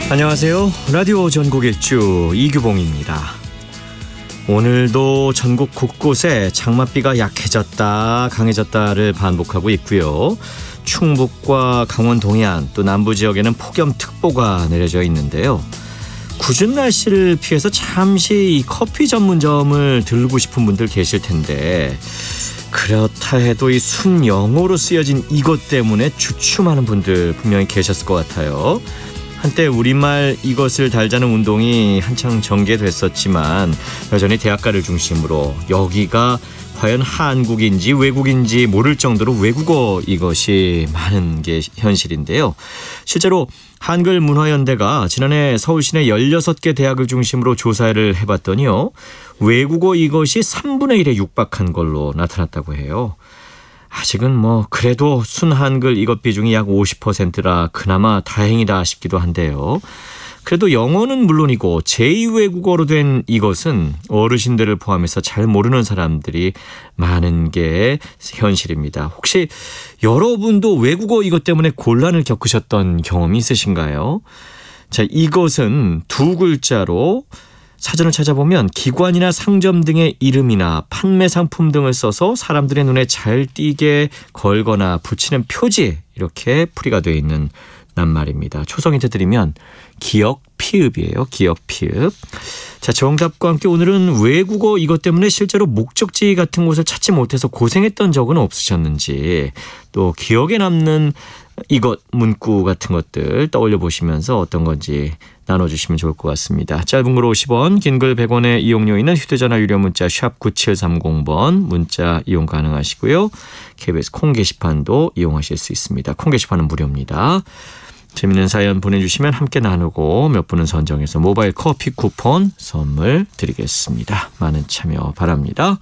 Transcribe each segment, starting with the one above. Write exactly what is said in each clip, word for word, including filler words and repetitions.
안녕하세요. 라디오 전국 일주 이규봉입니다. 오늘도 전국 곳곳에 장맛비가 약해졌다 강해졌다를 반복하고 있고요. 충북과 강원 동해안 또 남부 지역에는 폭염특보가 내려져 있는데요. 궂은 날씨를 피해서 잠시 이 커피 전문점을 들르고 싶은 분들 계실 텐데, 그렇다 해도 이 순영어로 쓰여진 이것 때문에 주춤하는 분들 분명히 계셨을 것 같아요. 한때 우리말 이것을 달자는 운동이 한창 전개됐었지만 여전히 대학가를 중심으로 여기가 과연 한국인지 외국인지 모를 정도로 외국어 이것이 많은 게 현실인데요. 실제로 한글문화연대가 지난해 서울시내 열여섯 개 대학을 중심으로 조사를 해봤더니요, 외국어 이것이 삼분의 일에 육박한 걸로 나타났다고 해요. 아직은 뭐 그래도 순한글 이것 비중이 약 오십 퍼센트라 그나마 다행이다 싶기도 한데요. 그래도 영어는 물론이고 제이 외국어로 된 이것은 어르신들을 포함해서 잘 모르는 사람들이 많은 게 현실입니다. 혹시 여러분도 외국어 이것 때문에 곤란을 겪으셨던 경험이 있으신가요? 자, 이것은 두 글자로 사전을 찾아보면 기관이나 상점 등의 이름이나 판매 상품 등을 써서 사람들의 눈에 잘 띄게 걸거나 붙이는 표지, 이렇게 풀이가 되어 있는 낱말입니다. 초성 힌트 드리면 기역 피읍이에요. 기역 피읍. 자, 정답과 함께 오늘은 외국어 이것 때문에 실제로 목적지 같은 곳을 찾지 못해서 고생했던 적은 없으셨는지, 또 기억에 남는 이것 문구 같은 것들 떠올려 보시면서 어떤 건지 나눠주시면 좋을 것 같습니다. 짧은 글 오십 원, 긴 글 백 원의 이용료인은 휴대전화 유료 문자 샵 구칠삼공 번 문자 이용 가능하시고요. 케이비에스 콩 게시판도 이용하실 수 있습니다. 콩 게시판은 무료입니다. 재밌는 사연 보내주시면 함께 나누고 몇 분은 선정해서 모바일 커피 쿠폰 선물 드리겠습니다. 많은 참여 바랍니다.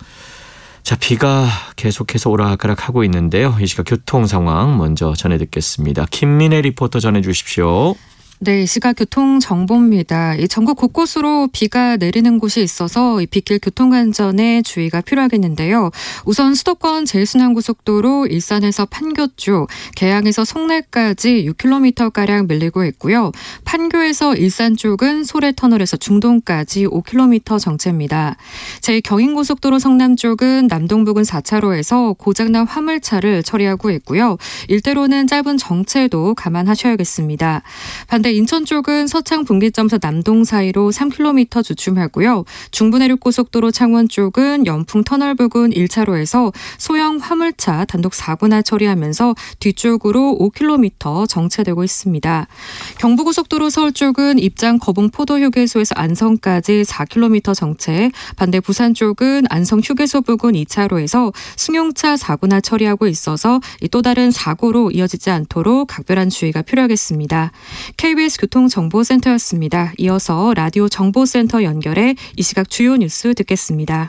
자, 비가 계속해서 오락가락하고 있는데요. 이 시각 교통 상황 먼저 전해 듣겠습니다. 김민혜 리포터 전해 주십시오. 네, 이 시각 교통 정보입니다. 이 전국 곳곳으로 비가 내리는 곳이 있어서 이 빗길 교통 안전에 주의가 필요하겠는데요. 우선 수도권 제일순환고속도로 일산에서 판교 쪽, 계양에서 송내까지 육 킬로미터가량 밀리고 있고요. 판교에서 일산 쪽은 소래터널에서 중동까지 오 킬로미터 정체입니다. 제이 경인고속도로 성남 쪽은 남동 부근 사 차로에서 고장난 화물차를 처리하고 있고요. 일대로는 짧은 정체도 감안하셔야겠습니다. 반대 인천 쪽은 서창 분기점에서 남동 사이로 삼 킬로미터 주춤하고요. 중부내륙고속도로 창원 쪽은 연풍 터널 부근 일 차로에서 소형 화물차 단독 사고나 처리하면서 뒤쪽으로 오 킬로미터 정체되고 있습니다. 경부고속도로 서울 쪽은 입장 거봉 포도휴게소에서 안성까지 사 킬로미터 정체, 반대 부산 쪽은 안성 휴게소 부근 이 차로에서 승용차 사고나 처리하고 있어서 또 다른 사고로 이어지지 않도록 각별한 주의가 필요하겠습니다. 케이비에스 교통정보센터였습니다. 이어서 라디오 정보센터 연결해 이 시각 주요 뉴스 듣겠습니다.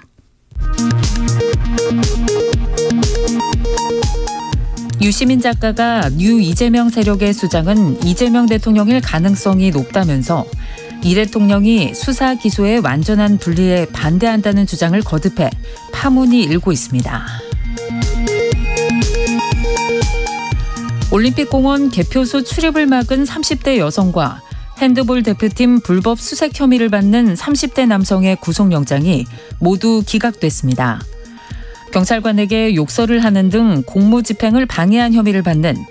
유시민 작가가 뉴 이재명 세력의 수장은 이재명 대통령일 가능성이 높다면서 이 대통령이 수사 기소의 완전한 분리에 반대한다는 주장을 거듭해 파문이 일고 있습니다. 올림픽공원 개표소 출입을 막은 삼십 대 여성과 핸드볼 대표팀 불법 수색 혐의를 받는 삼십 대 남성의 구속영장이 모두 기각됐습니다. 경찰관에게 욕설을 하는 등 공무집행을 방해한 혐의를 받는